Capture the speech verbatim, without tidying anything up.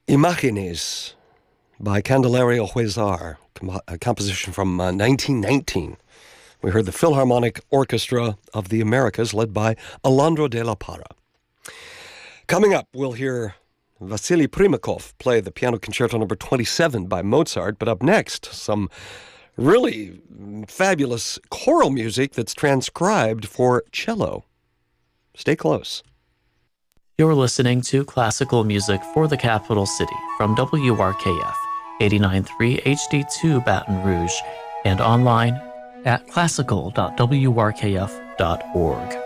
Imágenes by Candelario Huizar, a composition from uh, nineteen nineteen. We heard the Philharmonic Orchestra of the Americas led by Alejandro de la Parra. Coming up, we'll hear Vasily Primakov play the Piano Concerto number twenty-seven by Mozart, but up next, some really fabulous choral music that's transcribed for cello. Stay close. You're listening to classical music for the capital city from W R K F eighty-nine point three H D two Baton Rouge and online at classical dot w r k f dot org.